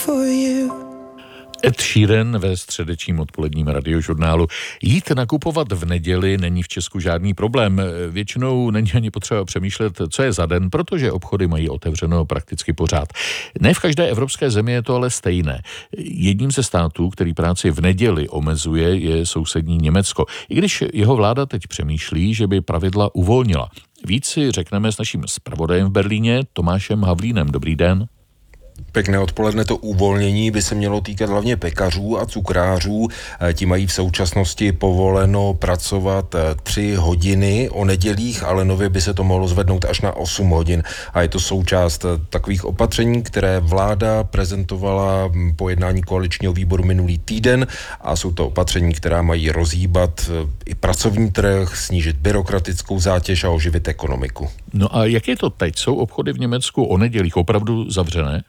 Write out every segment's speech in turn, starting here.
for you. Ed Sheeran ve středečním odpoledním radiožurnálu. Jít nakupovat v neděli není v Česku žádný problém. Většinou není ani potřeba přemýšlet, co je za den, protože obchody mají otevřeno prakticky pořád. Ne v každé evropské zemi je to ale stejné. Jedním ze států, který práci v neděli omezuje, je sousední Německo. I když jeho vláda teď přemýšlí, že by pravidla uvolnila. Víc si řekneme s naším zpravodajem v Berlíně, Tomášem Havlínem. Dobrý den. Pěkné odpoledne. To uvolnění by se mělo týkat hlavně pekařů a cukrářů. Ti mají v současnosti povoleno pracovat 3 hodiny o nedělích, ale nově by se to mohlo zvednout až na 8 hodin. A je to součást takových opatření, které vláda prezentovala po jednání koaličního výboru minulý týden a jsou to opatření, která mají rozhýbat i pracovní trh, snížit byrokratickou zátěž a oživit ekonomiku. No a jak je to teď? Jsou obchody v Německu o nedělích opravdu zavřené?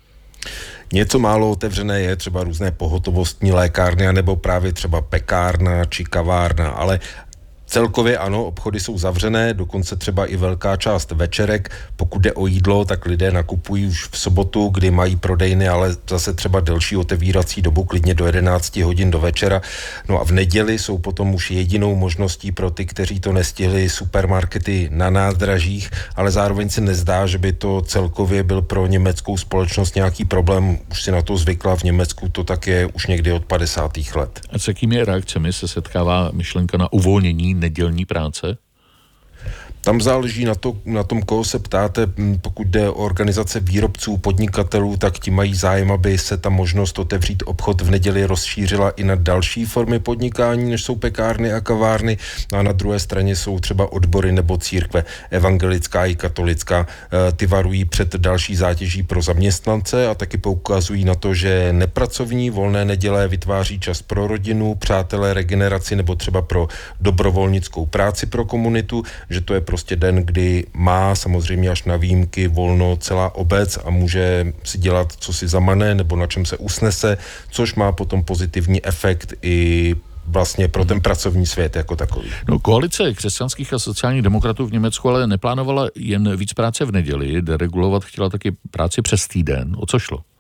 Něco málo otevřené je, třeba různé pohotovostní lékárny, nebo právě třeba pekárna či kavárna, ale celkově ano, obchody jsou zavřené, dokonce třeba i velká část večerek. Pokud jde o jídlo, tak lidé nakupují už v sobotu, kdy mají prodejny, ale zase třeba delší otevírací dobu, klidně do 11 hodin do večera. No a v neděli jsou potom už jedinou možností pro ty, kteří to nestihli, supermarkety na nádražích, ale zároveň se nezdá, že by to celkově byl pro německou společnost nějaký problém. Už si na to zvykla, v Německu to tak je už někdy od 50. let. A s jakými reakcemi se setkává myšlenka na uvolnění nedělní práce? Tam záleží na tom, koho se ptáte. Pokud jde o organizace výrobců, podnikatelů, tak ti mají zájem, aby se ta možnost otevřít obchod v neděli rozšířila i na další formy podnikání, než jsou pekárny a kavárny. A na druhé straně jsou třeba odbory nebo církve, evangelická i katolická. Ty varují před další zátěží pro zaměstnance a taky poukazují na to, že nepracovní volné neděle vytváří čas pro rodinu, přátelé, regeneraci nebo třeba pro dobrovolnickou práci pro komunitu, že to je prostě den, kdy má samozřejmě až na výjimky volno celá obec a může si dělat, co si zamane nebo na čem se usnese, což má potom pozitivní efekt i vlastně pro ten pracovní svět jako takový. No, koalice křesťanských a sociálních demokratů v Německu ale neplánovala jen víc práce v neděli, deregulovat chtěla taky práci přes týden. O co šlo?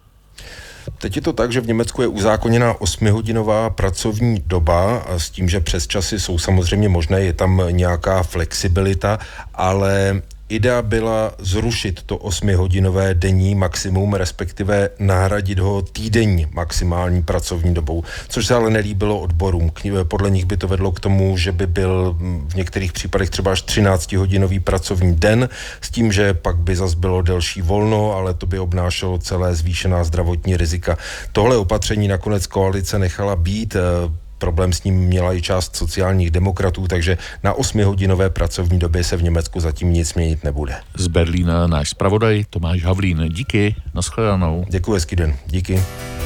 Teď je to tak, že v Německu je uzákoněná 8hodinová pracovní doba a s tím, že přesčasy jsou samozřejmě možné, je tam nějaká flexibilita, ale idea byla zrušit to 8hodinové denní maximum, respektive nahradit ho týdenní maximální pracovní dobou, což se ale nelíbilo odborům. Podle nich by to vedlo k tomu, že by byl v některých případech třeba až 13hodinový pracovní den, s tím, že pak by zas bylo delší volno, ale to by obnášelo celé zvýšená zdravotní rizika. Tohle opatření nakonec koalice nechala být. Problém s ním měla i část sociálních demokratů, takže na 8hodinové pracovní době se v Německu zatím nic měnit nebude. Z Berlína náš zpravodaj Tomáš Havlín. Díky, nashledanou. Děkuji, hezký den. Díky.